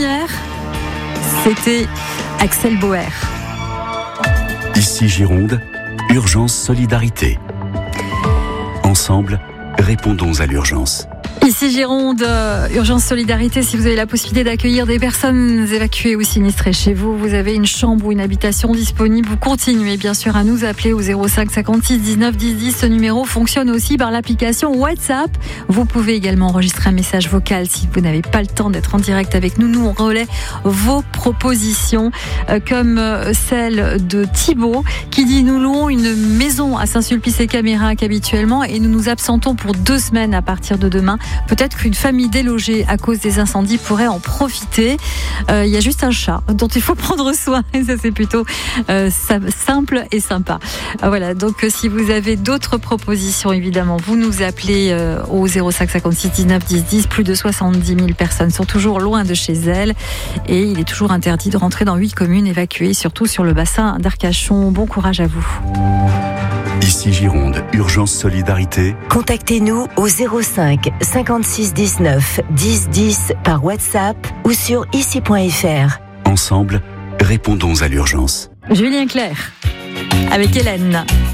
dernière, c'était Axel Bauer. Ici Gironde, urgence solidarité. Ensemble, répondons à l'urgence. Ici Gironde, urgence solidarité. Si vous avez la possibilité d'accueillir des personnes évacuées ou sinistrées chez vous, vous avez une chambre ou une habitation disponible, vous continuez bien sûr à nous appeler au 05 56 19 10 10. Ce numéro fonctionne aussi par l'application WhatsApp. Vous pouvez également enregistrer un message vocal si vous n'avez pas le temps d'être en direct avec nous. Nous, on relaie vos propositions, comme celle de Thibaut qui dit: nous louons une maison à Saint-Sulpice-et-Camérac habituellement et nous nous absentons pour 2 semaines à partir de demain. Peut-être qu'une famille délogée à cause des incendies pourrait en profiter. Il y a juste un chat dont il faut prendre soin et ça c'est plutôt simple et sympa. Voilà, donc si vous avez d'autres propositions, évidemment, vous nous appelez au 05 56 19 10 10. Plus de 70 000 personnes sont toujours loin de chez elles et il est toujours interdit de rentrer dans 8 communes évacuées, surtout sur le bassin d'Arcachon. Bon courage à vous. Ici Gironde, urgence solidarité. Contactez-nous au 05 56 19 10 10 par WhatsApp ou sur ici.fr. Ensemble, répondons à l'urgence. Julien Clerc avec Hélène.